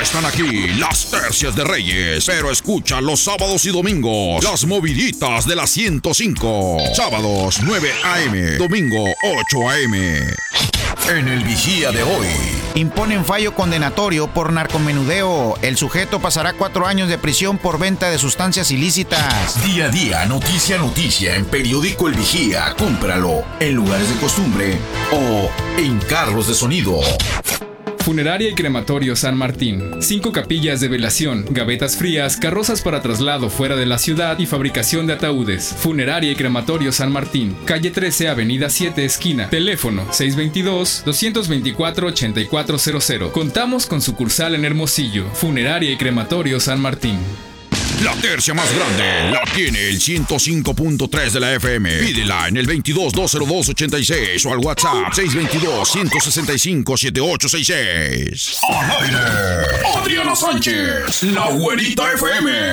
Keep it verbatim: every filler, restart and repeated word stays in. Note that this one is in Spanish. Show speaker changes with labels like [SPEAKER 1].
[SPEAKER 1] están aquí las tercias de Reyes, pero escucha los sábados y domingos las moviditas de la ciento cinco. Sábados nueve a eme, domingo ocho a eme. En el vigía de hoy.
[SPEAKER 2] Imponen fallo condenatorio por narcomenudeo. El sujeto pasará cuatro años de prisión por venta de sustancias ilícitas.
[SPEAKER 1] Día a día, noticia a noticia en Periódico El Vigía. Cómpralo en lugares de costumbre o en carros de sonido.
[SPEAKER 3] Funeraria y Crematorio San Martín. Cinco capillas de velación, gavetas frías, carrozas para traslado fuera de la ciudad y fabricación de ataúdes. Funeraria y Crematorio San Martín. Calle trece, Avenida siete, esquina. Teléfono seis dos dos, dos dos cuatro, ocho cuatro cero cero. Contamos con sucursal en Hermosillo. Funeraria y Crematorio San Martín.
[SPEAKER 1] La tercia más grande la tiene el ciento cinco punto tres de la F M. Pídela en el veintidós, doscientos dos, ochenta y seis o al WhatsApp seis dos dos, ciento sesenta y cinco, setenta y ocho sesenta y seis. Al aire, Adriana Sánchez, La Güerita F M.